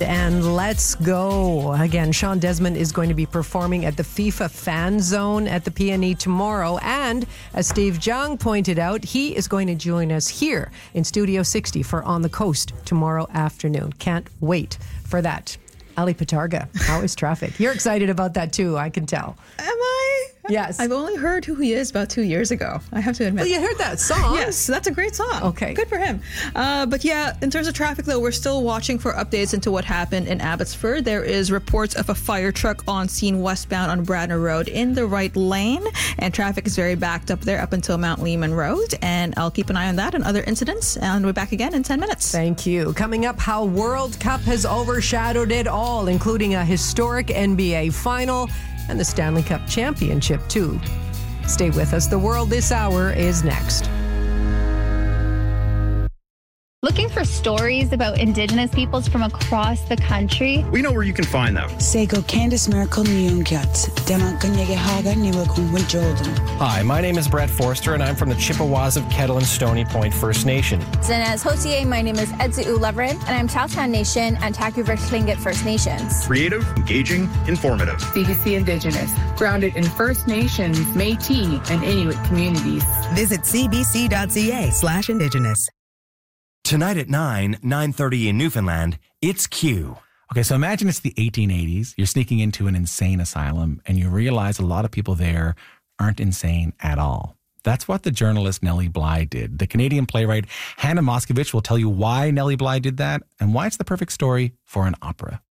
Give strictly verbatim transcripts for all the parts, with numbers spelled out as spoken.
And let's go. Again, Sean Desmond is going to be performing at the FIFA Fan Zone at the P N E tomorrow. And as Steve Jung pointed out, he is going to join us here in Studio sixty for On the Coast tomorrow afternoon. Can't wait for that. Ali Patarga, how is traffic? You're excited about that too, I can tell. Am I? Yes. I've only heard who he is about two years ago, I have to admit. Well, you heard that song. Yes, that's a great song. Okay. Good for him. Uh, but yeah, in terms of traffic, though, we're still watching for updates into what happened in Abbotsford. There is reports of a fire truck on scene westbound on Bradner Road in the right lane, and traffic is very backed up there up until Mount Lehman Road. And I'll keep an eye on that and other incidents, and we're back again in ten minutes. Thank you. Coming up, how World Cup has overshadowed it all, including a historic N B A final and the Stanley Cup Championship, too. Stay with us. The World This Hour is next. Looking for stories about Indigenous peoples from across the country? We know where you can find them. Sego Candice Miracle Nyungyat, Dema Kanyege Haga Niwakun Jordan. Hi, my name is Brett Forster, and I'm from the Chippewas of Kettle and Stony Point First Nation. Zinez Hotier, my name is Edzu Leverin, and I'm Tahltan Nation and Taku-Verk Tlingit First Nations. Creative, engaging, informative. C B C Indigenous, grounded in First Nations, Métis, and Inuit communities. Visit cbc.ca slash Indigenous. Tonight at nine, nine thirty in Newfoundland, it's Q. Okay, so imagine it's the eighteen eighties. You're sneaking into an insane asylum, and you realize a lot of people there aren't insane at all. That's what the journalist Nellie Bly did. The Canadian playwright Hannah Moscovich will tell you why Nellie Bly did that and why it's the perfect story for an opera.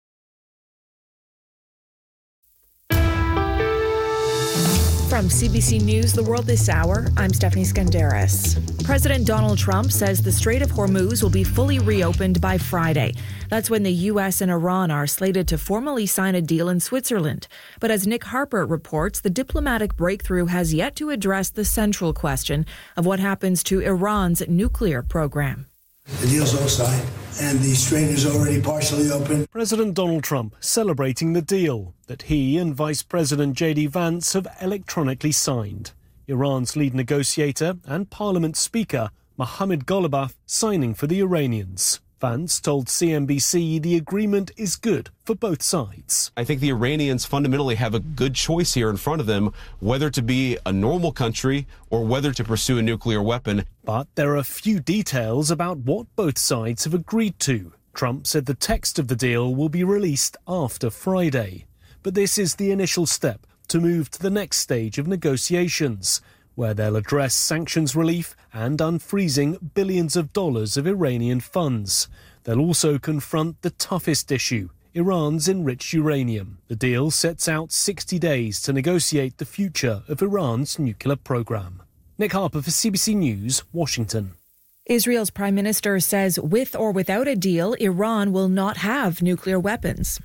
From C B C News, The World This Hour, I'm Stephanie Skandaris. President Donald Trump says the Strait of Hormuz will be fully reopened by Friday. That's when the U S and Iran are slated to formally sign a deal in Switzerland. But as Nick Harper reports, the diplomatic breakthrough has yet to address the central question of what happens to Iran's nuclear program. The deal's all signed, and the strait is already partially open. President Donald Trump celebrating the deal that he and Vice President J D Vance have electronically signed. Iran's lead negotiator and Parliament Speaker Mohammad Ghalibaf signing for the Iranians. Vance told C N B C the agreement is good for both sides. I think the Iranians fundamentally have a good choice here in front of them, whether to be a normal country or whether to pursue a nuclear weapon. But there are few details about what both sides have agreed to. Trump said the text of the deal will be released after Friday. But this is the initial step to move to the next stage of negotiations, where they'll address sanctions relief and unfreezing billions of dollars of Iranian funds. They'll also confront the toughest issue, Iran's enriched uranium. The deal sets out sixty days to negotiate the future of Iran's nuclear program. Nick Harper for C B C News, Washington. Israel's prime minister says with or without a deal, Iran will not have nuclear weapons.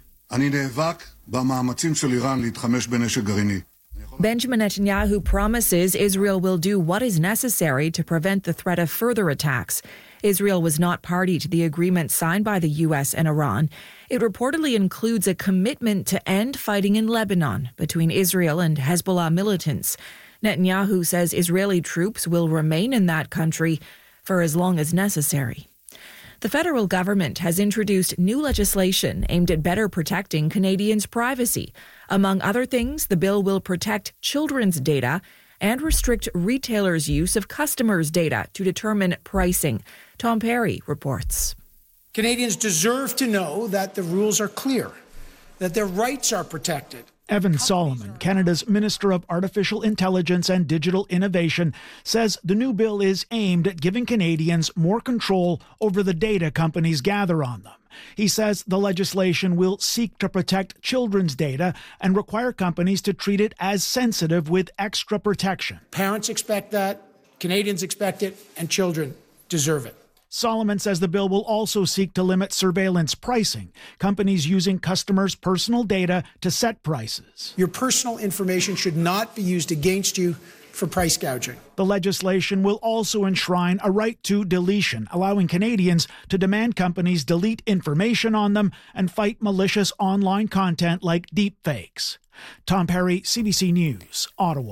Benjamin Netanyahu promises Israel will do what is necessary to prevent the threat of further attacks. Israel was not party to the agreement signed by the U S and Iran. It reportedly includes a commitment to end fighting in Lebanon between Israel and Hezbollah militants. Netanyahu says Israeli troops will remain in that country for as long as necessary. The federal government has introduced new legislation aimed at better protecting Canadians' privacy. Among other things, the bill will protect children's data and restrict retailers' use of customers' data to determine pricing. Tom Perry reports. Canadians deserve to know that the rules are clear, that their rights are protected. Evan Solomon, Canada's Minister of Artificial Intelligence and Digital Innovation, says the new bill is aimed at giving Canadians more control over the data companies gather on them. He says the legislation will seek to protect children's data and require companies to treat it as sensitive with extra protection. Parents expect that, Canadians expect it, and children deserve it. Solomon says the bill will also seek to limit surveillance pricing, companies using customers' personal data to set prices. Your personal information should not be used against you for price gouging. The legislation will also enshrine a right to deletion, allowing Canadians to demand companies delete information on them and fight malicious online content like deepfakes. Tom Perry, C B C News, Ottawa.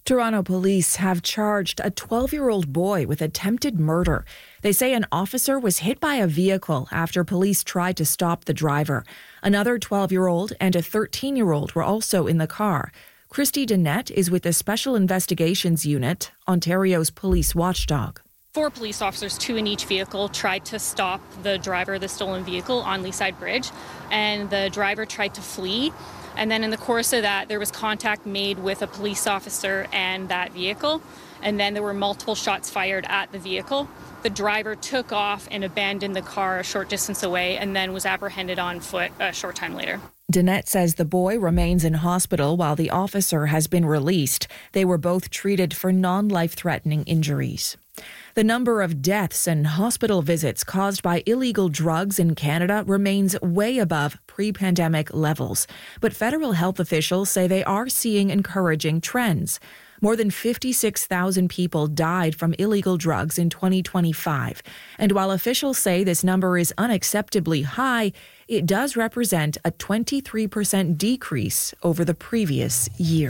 Toronto police have charged a twelve-year-old boy with attempted murder. They say an officer was hit by a vehicle after police tried to stop the driver. Another twelve-year-old and a thirteen-year-old were also in the car. Christy Dennett is with the Special Investigations Unit, Ontario's police watchdog. Four police officers, two in each vehicle, tried to stop the driver of the stolen vehicle on Leaside Bridge, and the driver tried to flee. And then in the course of that, there was contact made with a police officer and that vehicle. And then there were multiple shots fired at the vehicle. The driver took off and abandoned the car a short distance away and then was apprehended on foot a short time later. Dennett says the boy remains in hospital while the officer has been released. They were both treated for non-life-threatening injuries. The number of deaths and hospital visits caused by illegal drugs in Canada remains way above pre-pandemic levels. But federal health officials say they are seeing encouraging trends. More than fifty-six thousand people died from illegal drugs in twenty twenty-five. And while officials say this number is unacceptably high, it does represent a twenty-three percent decrease over the previous year.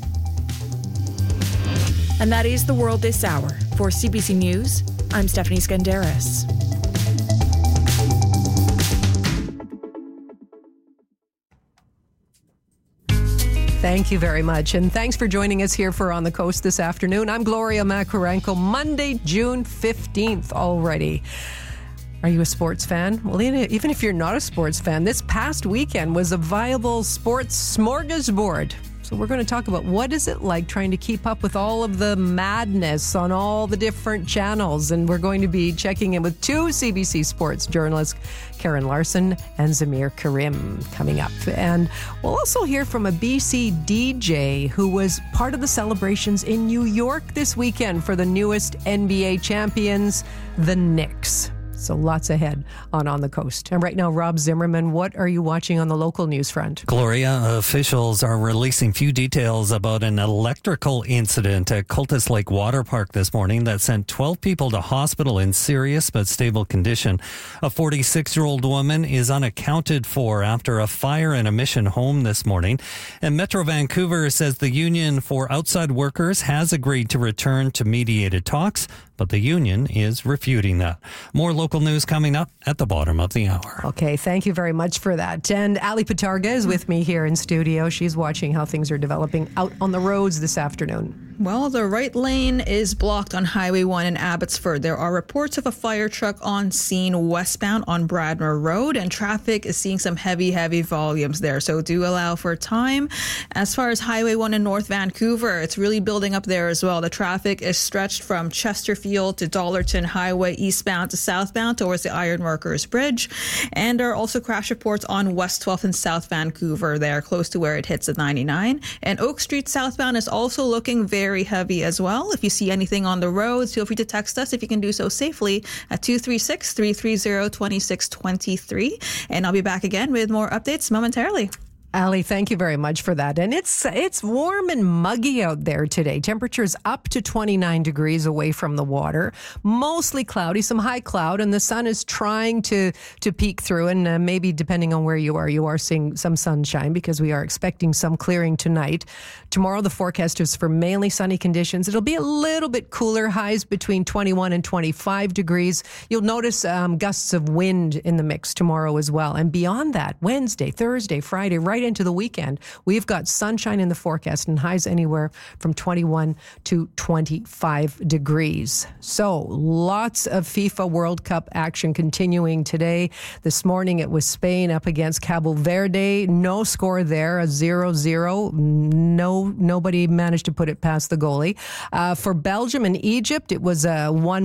And that is the world this hour. For C B C News, I'm Stephanie Skandaris. Thank you very much. And thanks for joining us here for On the Coast this afternoon. I'm Gloria Makarenko. Monday, June fifteenth already. Are you a sports fan? Well, even if you're not a sports fan, this past weekend was a viable sports smorgasbord. So we're going to talk about what is it like trying to keep up with all of the madness on all the different channels. And we're going to be checking in with two C B C sports journalists, Karen Larson and Zamir Karim, coming up. And we'll also hear from a B C D J who was part of the celebrations in New York this weekend for the newest N B A champions, the Knicks. So lots ahead on On the Coast. And right now, Rob Zimmerman, what are you watching on the local news front? Gloria, officials are releasing few details about an electrical incident at Cultus Lake Water Park this morning that sent twelve people to hospital in serious but stable condition. A forty-six-year-old woman is unaccounted for after a fire in a Mission home this morning. And Metro Vancouver says the Union for Outside Workers has agreed to return to mediated talks, but the union is refuting that. More local news coming up at the bottom of the hour. Okay, thank you very much for that. And Ali Patarga is with me here in studio. She's watching how things are developing out on the roads this afternoon. Well, the right lane is blocked on Highway one in Abbotsford. There are reports of a fire truck on scene westbound on Bradner Road, and traffic is seeing some heavy, heavy volumes there. So do allow for time. As far as Highway one in North Vancouver, it's really building up there as well. The traffic is stretched from Chesterfield to Dollarton Highway eastbound to southbound towards the Ironworkers Bridge. And there are also crash reports on West twelfth and South Vancouver there, close to where it hits the ninety-nine. And Oak Street southbound is also looking very Very heavy as well. If you see anything on the roads, feel free to text us if you can do so safely at two three six, three three zero, two six two three. And I'll be back again with more updates momentarily. Ali, thank you very much for that. And it's it's warm and muggy out there today. Temperatures up to twenty-nine degrees away from the water. Mostly cloudy, some high cloud, and the sun is trying to, to peek through. And uh, maybe depending on where you are, you are seeing some sunshine because we are expecting some clearing tonight. Tomorrow, the forecast is for mainly sunny conditions. It'll be a little bit cooler, highs between twenty-one and twenty-five degrees. You'll notice um, gusts of wind in the mix tomorrow as well. And beyond that, Wednesday, Thursday, Friday, right into the weekend, we've got sunshine in the forecast and highs anywhere from twenty-one to twenty-five degrees. So lots of FIFA World Cup action continuing today. This morning it was Spain up against Cabo Verde. No score there, a zero zero. No, nobody managed to put it past the goalie. Uh, for Belgium and Egypt, it was a one